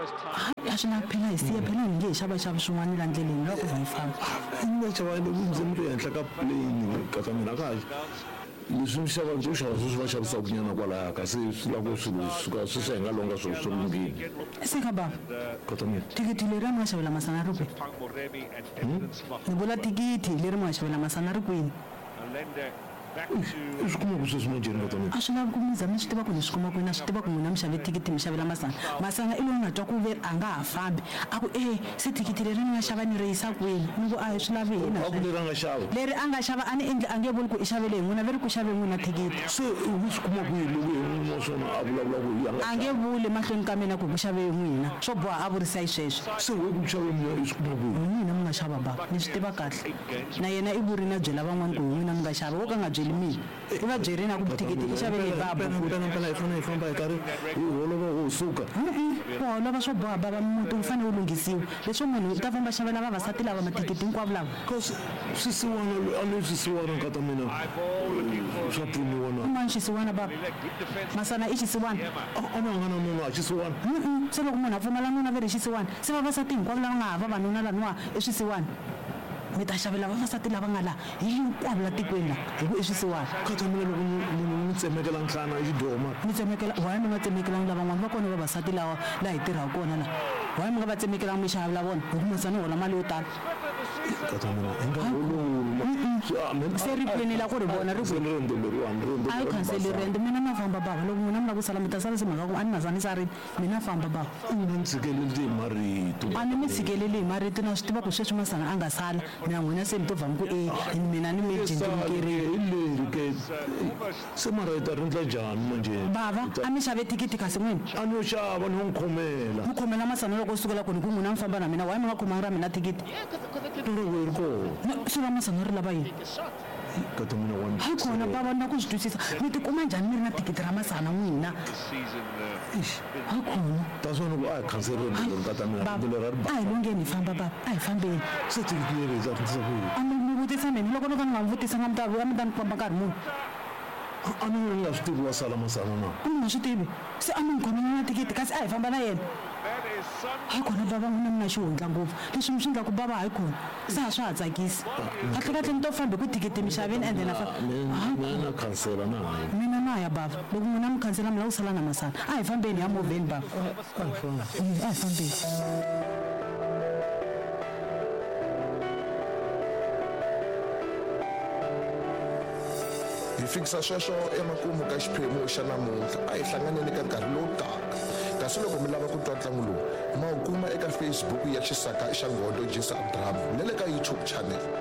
a swi na phela hi siya phela ni nge hi xavaxava swin'wana la ndleleni loko va hi famba ni nga xava ndzi mi ri henhla ka plane ka mina ka leswi mi xava ndzo xava sweswi va xavisaka nyana kwalaya kasi swi lava ku swilo suka sweswi hi nga longa swilo swi lunghini se ka baba kota mina thikithi leri a mi nga xavela masana ri kwi ni vula thikithi leri mi nga xavela masana ri kwini i swi kuma ku sweswi manjeni kota mina a swi lavi ku mi za mi swi tiva ku ni swi kuma kwini a swi tiva ku n'wina mi xave thikithi mi xavela masana i loyi nga twa ku ve a nga ha fambi a ku se thikithi leri ni nga xava ni ri yisa kwini ni ku a hi swi lavi hina a ku leri a nga xava leri a nga xava a ni endli a nge vuli ku i xavele hi n'wina ve ri ku xave n'wina thikithi se mi swi kuma ku hi loko hi n'wina swona a vulavula ku hi a nge vuli mahlweni ka mina ku ku xave hi n'wina swo boha a vurisa hi sweswo se we ku xave mina i swi kuma ku n'wina mi nga xava baba ni swi tiva kahle na yena i vurini a byela van'wana ku hi n'wina mi nga xava wo ka nga byeli mina i va byerini a ku thikithi i xavele hi baba mpela hi fanele hi famba hi karhi hi holova ho suka ku holova swo boha baba muti wu fanele wu lunghisiwa leswo munhu u ta famba xavela vavasati lava mathikithi hinkwavo lava kasi swisiwana a ni swisiwana nkata mina swa pfuniwa na un'wana xisiwana baba masana i xisiwana a ni nga na nuna a xisiwana se loko munhu a pfumala nuna ve ri xisiwana se vavasati hinkwavo lava nga hava vanuna laniwa i swisiwana mi ta xavela vavasati lava nga laha hinkwavo la tikweni la hi ku i swisiwana kata mina loko munhu mi tsemekela nhlana i xidoma mi tsemekela why mi nga tsemekelangi lavan'wana va kona vavasati lawa la hi tirhaka kona la why mi nga va tsemekelangi mi xavela vona hi ku masana hola mali yo tala kata mina i nga holova se ri plenela ku ri vona ri ku rendo leriwani a yi khanseli rende mina na famba baba loko n'wina mi lava ku sala mi ta sala se mhaka ku a ni nga zanisarini mina famba baba mina ni tshikeleli hi marito a ni mi tshikeleli hi marito na swi tiva ku sweswi masana a nga sala mina n'wina se mi to vamu ku mina ni mi jindzukerile hi leri ke se mara hi ta rindla njhani manjeni baba a mi xave thikithi kasi n'wina a ni yo xava ni yo n'wi khomela mi khomela masana loko u sukela kuni ku n'wina mi famba na mina why mi nga khomangi ra mina thikithi ri ri kona swi va masana ri lava yini kata mina wa hayi kona baba na ku swi twisisa mi tikuma njhani mi ri na thikithi ra masana n'wina hayi kona ta swona ku a hi khanserile leri kata mina rindlo leri a hi lungeni hi famba baba a hi fambeni se thikithi leri hi ta rindisa ku yini a mi vutisa mina loko no ka ni nga mi vutisanga a mi ta ni komba nkarhi muni a ni nga swi tivi wa sala masana na a mi nga swi tivi se a mi n'wi khomela na thikithi kasi a hi famba na yena hayi kona baba n'wina mi na xihundla ngopfu leswi mi swi endlaku baba hayi kona se a swa ha tsakisi kahlekahle mi to fambe ku thikithi mi xaveni ende na khansela na hayi mina na ya baba loko n'wina mi khansela mi la ku sala na masana a hi fambeni ya movheni baba a hi fambeni hi fikisa sweswo emakumu ka xiphemu xa namuntlha a hi hlanganeni ka nkarhi lowu taka kasi loko mi lava ku twa ntlangu lowu ma wu kuma eka Facebook ya xisaka xa Ngondo Jisa Drum na le ka YouTube channel